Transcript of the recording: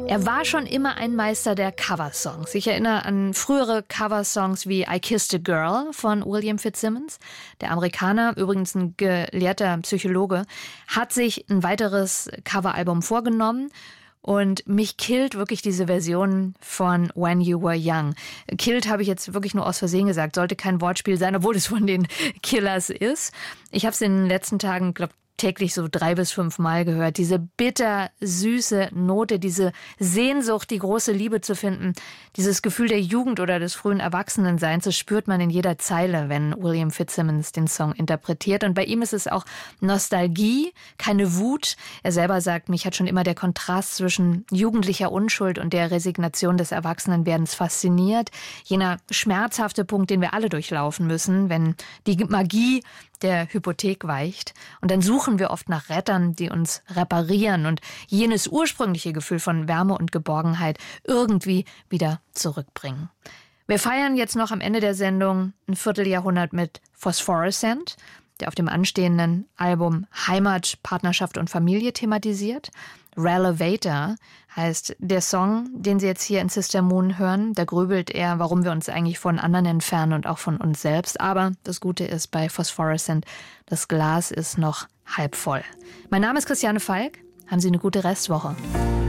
Er war schon immer ein Meister der Coversongs. Ich erinnere an frühere Coversongs wie I Kissed a Girl von William Fitzsimmons. Der Amerikaner, übrigens ein gelehrter Psychologe, hat sich ein weiteres Coveralbum vorgenommen. Und mich killt wirklich diese Version von When You Were Young. Killt habe ich jetzt wirklich nur aus Versehen gesagt. Sollte kein Wortspiel sein, obwohl es von den Killers ist. Ich habe es in den letzten Tagen, glaube täglich so 3 bis 5 Mal gehört. Diese bitter-süße Note, diese Sehnsucht, die große Liebe zu finden, dieses Gefühl der Jugend oder des frühen Erwachsenenseins, das spürt man in jeder Zeile, wenn William Fitzsimmons den Song interpretiert. Und bei ihm ist es auch Nostalgie, keine Wut. Er selber sagt, mich hat schon immer der Kontrast zwischen jugendlicher Unschuld und der Resignation des Erwachsenenwerdens fasziniert. Jener schmerzhafte Punkt, den wir alle durchlaufen müssen, wenn die Magie der Hypothek weicht. Und dann suchen wir oft nach Rettern, die uns reparieren und jenes ursprüngliche Gefühl von Wärme und Geborgenheit irgendwie wieder zurückbringen. Wir feiern jetzt noch am Ende der Sendung ein Vierteljahrhundert mit Phosphorescent, der auf dem anstehenden Album Heimat, Partnerschaft und Familie thematisiert. Relevator heißt der Song, den Sie jetzt hier in Sister Moon hören. Da grübelt er, warum wir uns eigentlich von anderen entfernen und auch von uns selbst. Aber das Gute ist bei Phosphorescent, das Glas ist noch halb voll. Mein Name ist Christiane Falk. Haben Sie eine gute Restwoche.